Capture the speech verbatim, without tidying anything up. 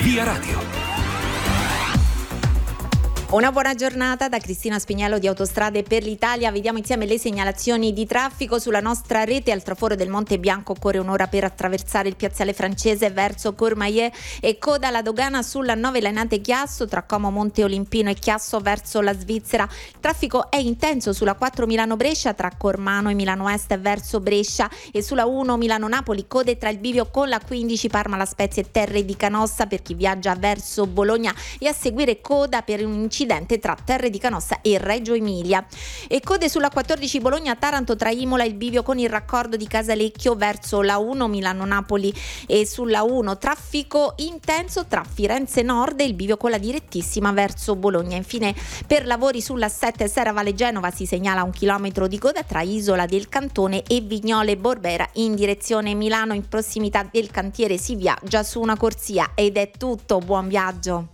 Via Radio. Una buona giornata da Cristina Spignello di Autostrade per l'Italia. Vediamo insieme le segnalazioni di traffico sulla nostra rete. Al traforo del Monte Bianco occorre un'ora per attraversare il piazzale francese verso Courmayeur e coda alla dogana sulla nove Lainate Chiasso tra Como Monte Olimpino e Chiasso verso la Svizzera. Il traffico è intenso sulla quattro Milano Brescia tra Cormano e Milano Est verso Brescia e sulla uno Milano Napoli code tra il bivio con la quindici Parma La Spezia e Terre di Canossa per chi viaggia verso Bologna, e a seguire coda per un incidente tra Terre di Canossa e Reggio Emilia, e code sulla quattordici Bologna-Taranto tra Imola e il bivio con il raccordo di Casalecchio verso la uno Milano-Napoli, e sulla uno traffico intenso tra Firenze Nord e il bivio con la direttissima verso Bologna. Infine, per lavori sulla sette Serravalle Genova si segnala un chilometro di coda tra Isola del Cantone e Vignole Borbera in direzione Milano. In prossimità del cantiere si viaggia su una corsia. Ed è tutto, buon viaggio.